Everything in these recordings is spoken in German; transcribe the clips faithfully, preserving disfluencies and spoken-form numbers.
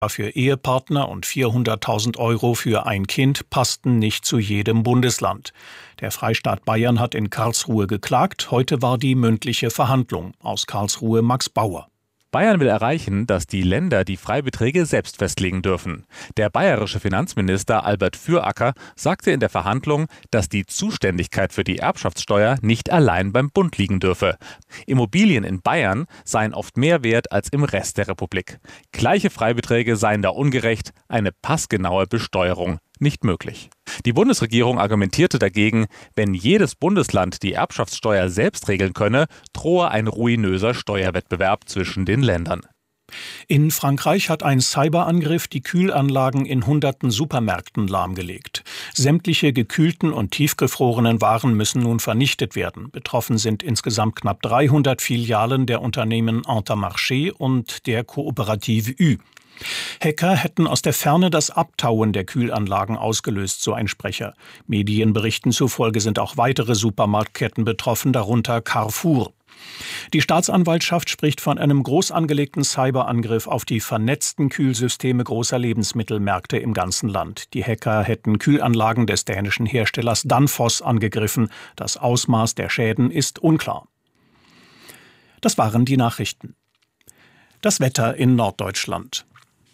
für Ehepartner und vierhunderttausend Euro für ein Kind passten nicht zu jedem Bundesland. Der Freistaat Bayern hat in Karlsruhe geklagt. Heute war die mündliche Verhandlung. Aus Karlsruhe Max Bauer. Bayern will erreichen, dass die Länder die Freibeträge selbst festlegen dürfen. Der bayerische Finanzminister Albert Füracker sagte in der Verhandlung, dass die Zuständigkeit für die Erbschaftssteuer nicht allein beim Bund liegen dürfe. Immobilien in Bayern seien oft mehr wert als im Rest der Republik. Gleiche Freibeträge seien da ungerecht, eine passgenaue Besteuerung nicht möglich. Die Bundesregierung argumentierte dagegen, wenn jedes Bundesland die Erbschaftssteuer selbst regeln könne, drohe ein ruinöser Steuerwettbewerb zwischen den Ländern. In Frankreich hat ein Cyberangriff die Kühlanlagen in hunderten Supermärkten lahmgelegt. Sämtliche gekühlten und tiefgefrorenen Waren müssen nun vernichtet werden. Betroffen sind insgesamt knapp dreihundert Filialen der Unternehmen Intermarché und der Kooperative Ü. Hacker hätten aus der Ferne das Abtauen der Kühlanlagen ausgelöst, so ein Sprecher. Medienberichten zufolge sind auch weitere Supermarktketten betroffen, darunter Carrefour. Die Staatsanwaltschaft spricht von einem groß angelegten Cyberangriff auf die vernetzten Kühlsysteme großer Lebensmittelmärkte im ganzen Land. Die Hacker hätten Kühlanlagen des dänischen Herstellers Danfoss angegriffen. Das Ausmaß der Schäden ist unklar. Das waren die Nachrichten. Das Wetter in Norddeutschland.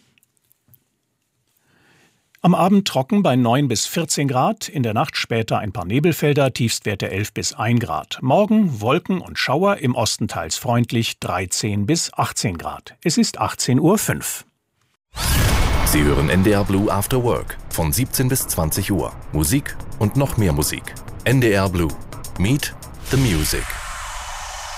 Am Abend trocken bei neun bis vierzehn Grad, in der Nacht später ein paar Nebelfelder, Tiefstwerte elf bis ein Grad. Morgen Wolken und Schauer, im Osten teils freundlich, dreizehn bis achtzehn Grad. Es ist achtzehn Uhr fünf. Sie hören N D R Blue After Work von siebzehn bis zwanzig Uhr. Musik und noch mehr Musik. N D R Blue. Meet the Music.